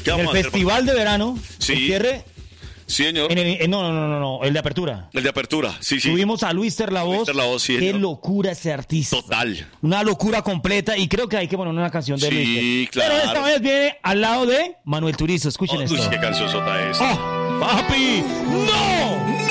¿Qué En el vamos a hacer? festival de verano, Sí. el cierre, Sí, señor. no, el de apertura. El de apertura, sí. Tuvimos a Luis Terlavoz. Luis Terlavoz, sí, Qué señor. locura ese artista. Total. Una locura completa y creo que hay que poner una canción de Sí, Luis. claro. Pero esta vez viene al lado de Manuel Turizo. Escuchen esto. Uy, qué canción sota es. ¡Oh, papi! ¡No!